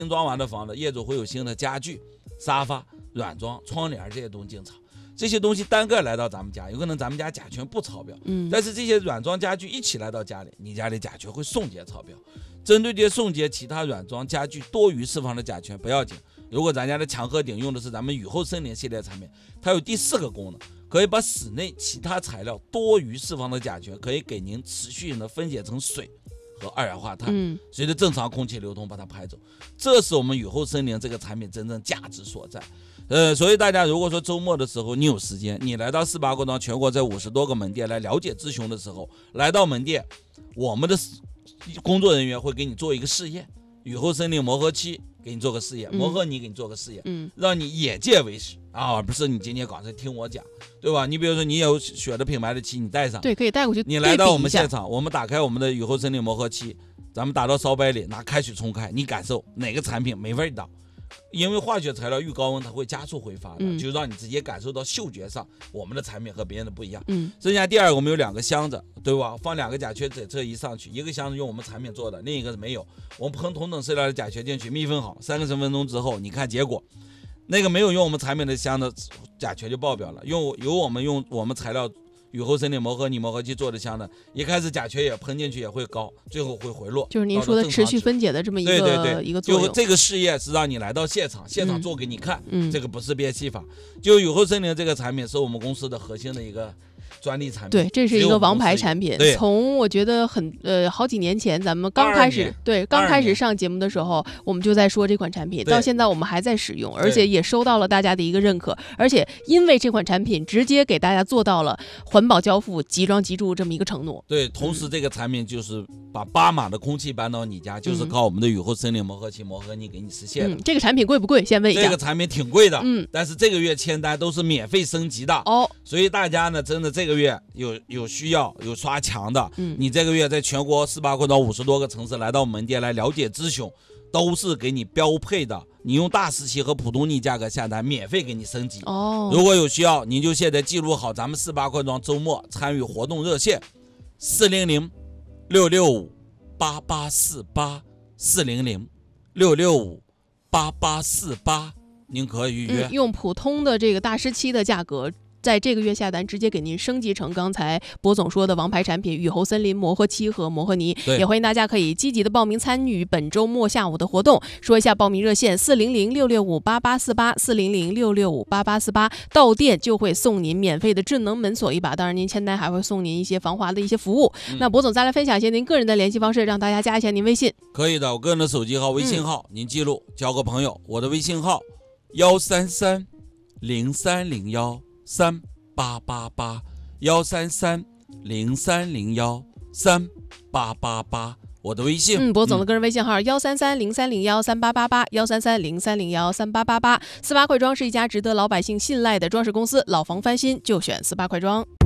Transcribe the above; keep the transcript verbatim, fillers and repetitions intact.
新装完的房子，业主会有新的家具、沙发、软装、窗帘这些东西进场。这些东西单个来到咱们家，有可能咱们家甲醛不超标，嗯，但是这些软装家具一起来到家里，你家里甲醛会送检超标。针对这些送检其他软装家具多余释放的甲醛不要紧，如果咱家的墙和顶用的是咱们雨后森林系列产品，它有第四个功能，可以把室内其他材料多余释放的甲醛可以给您持续性的分解成水和二氧化碳，嗯，随着正常空气流通把它排走，这是我们雨后森林这个产品真正价值所在。呃，所以大家如果说周末的时候你有时间，你来到四八贵庄全国这五十多个门店来了解咨询的时候，来到门店，我们的工作人员会给你做一个试验，雨后森林磨合期给你做个试验，磨合泥给你做个试验，嗯，让你眼界为实啊，不是你今天刚才听我讲，对吧？你比如说你有选的品牌的漆，你带上， 对，可以带过去。 你来到我们现场，我们打开我们的雨后森林磨合漆，咱们打到烧杯里，拿开水冲开，你感受哪个产品没味道。因为化学材料遇高温它会加速挥发的，嗯，就让你直接感受到嗅觉上我们的产品和别人的不一样。嗯，剩下第二个我们有两个箱子，对吧？放两个甲醛检测仪上去，一个箱子用我们产品做的，另一个是没有。我们喷同等色调的甲醛进去，密封好，三个十分钟之后，你看结果，那个没有用我们产品的箱子甲醛就爆表了。用有我们用我们材料。雨后森林磨合泥磨合器做的箱的，一开始甲醛也喷进去也会高，最后会回落， 就是您说的持续分解的这么一个对对对一个作用。 就这个试验是让你来到现场，现场做给你看，嗯，这个不是变戏法。就雨后森林这个产品是我们公司的核心的一个专利产品， 对，这是一个王牌产品。从我觉得很呃好几年前咱们刚开始对刚开始上节目的时候，我们就在说这款产品，到现在我们还在使用，而且也收到了大家的一个认可，而且因为这款产品直接给大家做到了环保交付、即装即住这么一个承诺。 对，同时这个产品就是把八码的空气搬到你家，嗯，就是靠我们的雨后森林磨合器磨合泥给你实现的。 嗯，这个产品贵不贵？先问一下。 这个产品挺贵的，嗯，但是这个月签单都是免费升级的哦，所以大家呢，真的这个月有有需要有刷墙的，嗯，你这个月在全国四八贵庄五十多个城市来到门店来了解咨询，都是给你标配的。你用大石漆和普通泥价格下单，免费给你升级哦。如果有需要，您就现在记录好咱们四八贵庄周末参与活动热线：四零零六六五八八四八四零零六六五八八四八，您可以预约， 嗯。用普通的这个大石漆的价格。在这个月下单，直接给您升级成刚才博总说的王牌产品雨后森林磨合漆和磨合泥。也欢迎大家可以积极的报名参与本周末下午的活动。说一下报名热线：四零零六六五八八四八四零零六六五八八四八。到店就会送您免费的智能门锁一把，当然您签单还会送您一些防滑的一些服务。嗯，那博总再来分享一些您个人的联系方式，让大家加一下您微信。 可以的，我个人的手机号、微信号，嗯，您记录，交个朋友。我的微信号幺三三零三零幺三八八八幺三三零三零幺三八八八，我的微信。 嗯，博总的个人微信号幺三三零三零幺三八八八幺三三零三零幺三八八八。四八贵庄是一家值得老百姓信赖的装饰公司，老房翻新就选四八贵庄。